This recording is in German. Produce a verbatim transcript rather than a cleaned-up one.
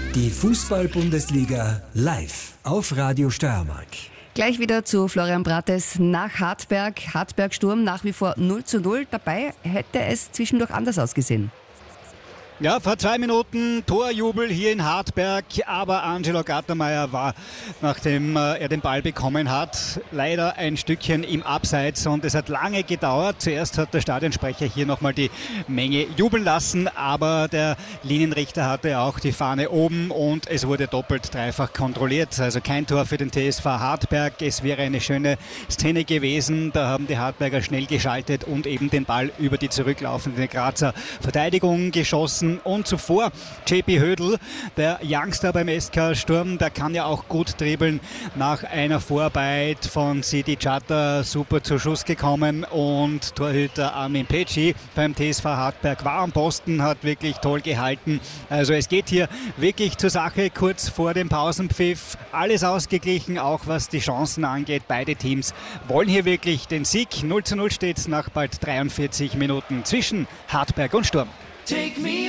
Die Fußball-Bundesliga live auf Radio Steiermark. Gleich wieder zu Florian Brattes nach Hartberg. Hartberg Sturm nach wie vor null zu null. Dabei hätte es zwischendurch anders ausgesehen. Ja, vor zwei Minuten Torjubel hier in Hartberg, aber Angelo Gattermeier war, nachdem er den Ball bekommen hat, leider ein Stückchen im Abseits und es hat lange gedauert. Zuerst hat der Stadionsprecher hier nochmal die Menge jubeln lassen, aber der Linienrichter hatte auch die Fahne oben und es wurde doppelt dreifach kontrolliert. Also kein Tor für den T S V Hartberg. Es wäre eine schöne Szene gewesen. Da haben die Hartberger schnell geschaltet und eben den Ball über die zurücklaufende Grazer Verteidigung geschossen. Und zuvor J P Hödl, der Youngster beim S K Sturm, der kann ja auch gut dribbeln. Nach einer Vorarbeit von Sidi Chatter super zu Schuss gekommen und Torhüter Armin Pecci beim T S V Hartberg war am Posten, hat wirklich toll gehalten. Also es geht hier wirklich zur Sache kurz vor dem Pausenpfiff. Alles ausgeglichen, auch was die Chancen angeht. Beide Teams wollen hier wirklich den Sieg. null zu null steht es nach bald dreiundvierzig Minuten zwischen Hartberg und Sturm. Take me